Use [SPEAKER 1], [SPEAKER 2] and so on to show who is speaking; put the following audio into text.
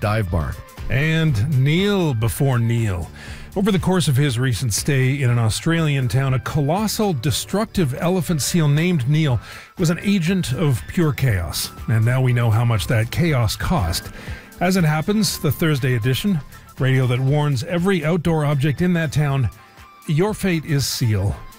[SPEAKER 1] dive bar.
[SPEAKER 2] And Neil before Neil. Over the course of his recent stay in an Australian town, a colossal, destructive elephant seal named Neil was an agent of pure chaos. And now we know how much that chaos cost. As it happens, the Thursday edition, radio that warns every outdoor object in that town, your fate is seal.